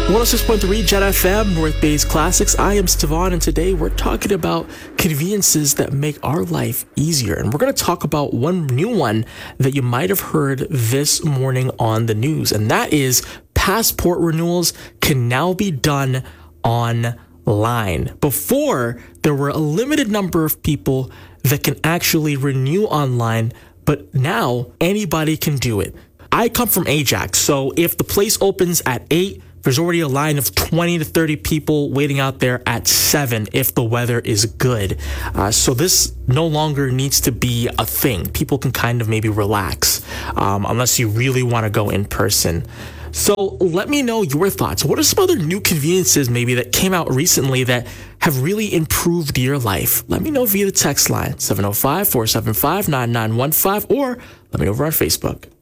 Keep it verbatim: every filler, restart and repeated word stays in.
one oh six point three Jet F M, North Bay's Classics. I am Stevan, and today we're talking about conveniences that make our life easier. And we're going to talk about one new one that you might have heard this morning on the news, and that is passport renewals can now be done online. Before, there were a limited number of people that can actually renew online, but now anybody can do it. I come from Ajax, so if the place opens at eight, there's already a line of twenty to thirty people waiting out there at seven if the weather is good. Uh, so this no longer needs to be a thing. People can kind of maybe relax um, unless you really want to go in person. So let me know your thoughts. What are some other new conveniences maybe that came out recently that have really improved your life? Let me know via the text line, seven oh five, four seven five, nine nine one five, or let me know over on Facebook.